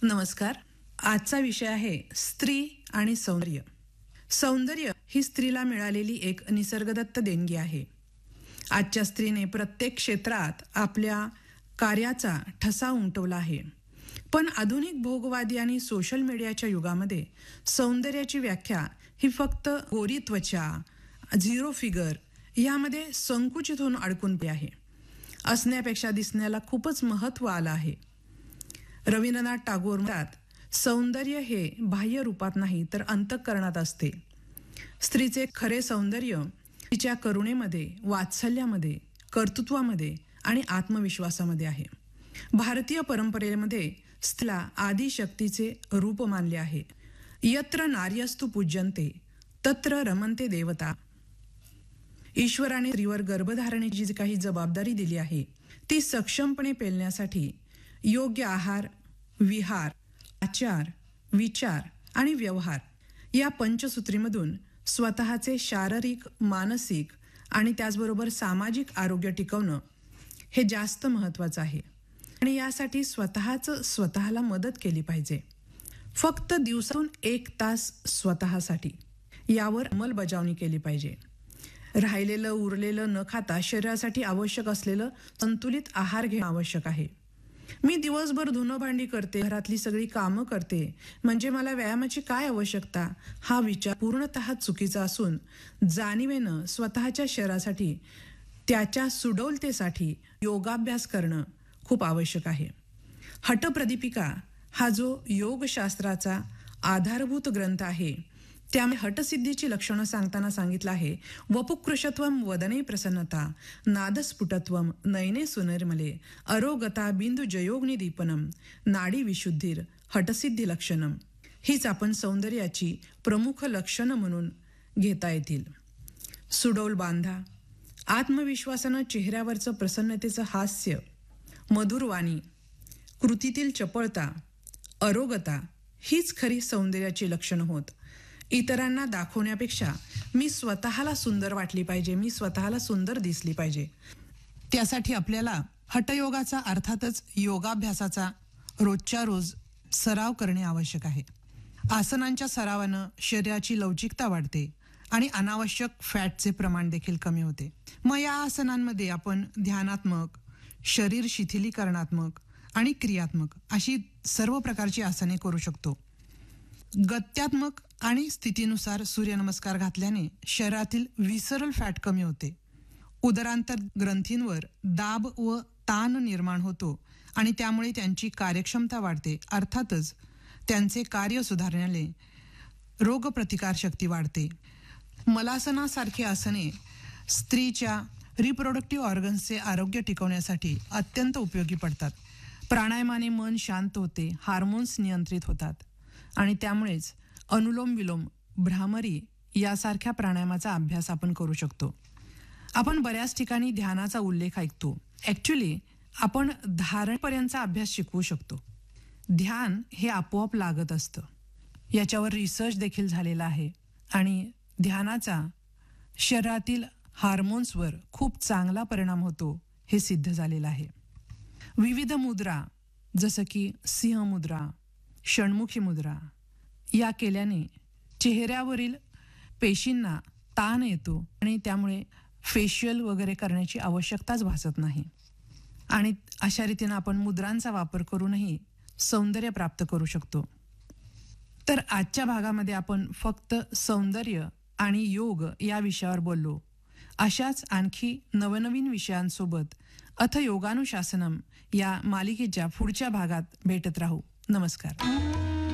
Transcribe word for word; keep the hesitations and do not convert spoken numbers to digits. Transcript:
नमस्कार. आजचा विषय आहे स्त्री आणि सौंदर्य. सौंदर्य ही स्त्रीला मिळालेली एक निसर्गदत्त देणगी आहे. आजच्या स्त्रीने प्रत्येक क्षेत्रात आपल्या कार्याचा ठसा उमटवला आहे. पण आधुनिक भोगवादी आणि सोशल मीडियाच्या युगामध्ये सौंदर्याची व्याख्या ही फक्त गोरी त्वचा, झिरो फिगर यामध्ये संकुचित होऊन अडकून आहे. असण्यापेक्षा दिसण्याला खूपच महत्त्व आलं आहे. रवींद्रनाथ टागोर म्हणतात, सौंदर्य हे बाह्य रूपात नाही तर अंतःकरणात असते. स्त्रीचे खरे सौंदर्य तिच्या करुणेमध्ये, वात्सल्यामध्ये, कर्तृत्वामध्ये आणि आत्मविश्वासामध्ये आहे. भारतीय परंपरेमध्ये स्त्रीला आदिशक्तीचे रूप मानले आहे. यत्र नार्यस्तु पूज्यन्ते तत्र रमन्ते देवता. ईश्वराने स्त्रीवर गर्भधारणेची जी काही जबाबदारी दिली आहे ती सक्षमपणे पेलण्यासाठी योग्य आहार, विहार, आचार, विचार आणि व्यवहार या पंचसूत्रीमधून स्वतःचे शारीरिक, मानसिक आणि त्याचबरोबर सामाजिक आरोग्य टिकवणं हे जास्त महत्त्वाचं आहे. आणि यासाठी स्वतःच स्वतःला मदत केली पाहिजे. फक्त दिवसातून एक तास स्वतःसाठी यावर अंमलबजावणी केली पाहिजे. राहिलेलं उरलेलं न खाता शरीरासाठी आवश्यक असलेलं संतुलित आहार घेणं आवश्यक आहे. मी दिवसभर धुणं भांडी करते, घरातली सगळी कामं करते, म्हणजे मला व्यायामाची काय आवश्यकता हा विचार पूर्णतः चुकीचा असून जाणीवेनं स्वतःच्या शरीरासाठी, त्याच्या सुडौलतेसाठी योगाभ्यास करणं खूप आवश्यक आहे. हठप्रदीपिका हा जो योगशास्त्राचा आधारभूत ग्रंथ आहे त्यामुळे हटसिद्धीची लक्षणं सांगताना सांगितलं आहे, वपुकृशत्वम वदने प्रसन्नता, नादस्फुटत्वम नयने सुनिर्मले, अरोगता बिंदू जयोग्नि दीपनम, नाडी विशुद्धीर हटसिद्धी लक्षणम. हीच आपण सौंदर्याची प्रमुख लक्षणं म्हणून घेता येतील. सुडौल बांधा, आत्मविश्वासानं चेहऱ्यावरचं प्रसन्नतेचं हास्य, मधुर वाणी, कृतीतील चपळता, अरोगता हीच खरी सौंदर्याची लक्षणं होत. इतरांना दाखवण्यापेक्षा मी स्वतःला सुंदर वाटली पाहिजे, मी स्वतःला सुंदर दिसली पाहिजे. त्यासाठी आपल्याला हठयोगाचा अर्थातच योगाभ्यासाचा रोजच्या रोज सराव करणे आवश्यक आहे. आसनांच्या सरावानं शरीराची लवचिकता वाढते आणि अनावश्यक फॅटचे प्रमाण देखील कमी होते. मग या आसनांमध्ये आपण ध्यानात्मक, शरीर शिथिलीकरणात्मक आणि क्रियात्मक अशी सर्व प्रकारची आसने करू शकतो. गत्यात्मक आणि स्थितीनुसार सूर्यनमस्कार घातल्याने शरीरातील विसरल फॅट कमी होते. उदरांतर ग्रंथींवर दाब व ताण निर्माण होतो आणि त्यामुळे त्यांची कार्यक्षमता वाढते. अर्थातच त्यांचे कार्य सुधारण्याने रोगप्रतिकारशक्ती वाढते. मलासनासारखी आसने स्त्रीच्या रिप्रोडक्टिव्ह ऑर्गन्सचे आरोग्य टिकवण्यासाठी अत्यंत उपयोगी पडतात. प्राणायामाने मन शांत होते, हार्मोन्स नियंत्रित होतात आणि त्यामुळेच अनुलोम विलोम, भ्रामरी यासारख्या प्राणायामाचा अभ्यास आपण करू शकतो. आपण बऱ्याच ठिकाणी ध्यानाचा उल्लेख ऐकतो. ॲक्च्युली आपण धारणपर्यंतचा अभ्यास शिकवू शकतो. ध्यान हे आपोआप लागत असतं. याच्यावर रिसर्च देखील झालेला आहे आणि ध्यानाचा शरीरातील हार्मोन्सवर खूप चांगला परिणाम होतो हे सिद्ध झालेलं आहे. विविध मुद्रा जसं की सिंह मुद्रा, षण्मुखी मुद्रा या केल्याने चेहऱ्यावरील पेशींना ताण येतो आणि त्यामुळे फेशियल वगैरे करण्याची आवश्यकताच भासत नाही. आणि अशा रीतीनं आपण मुद्रांचा वापर करूनही सौंदर्य प्राप्त करू शकतो. तर आजच्या भागामध्ये आपण फक्त सौंदर्य आणि योग या विषयावर बोललो. अशाच आणखी नवनवीन विषयांसोबत अथ योगानुशासनम या मालिकेच्या पुढच्या भागात भेटत राहू. नमस्कार.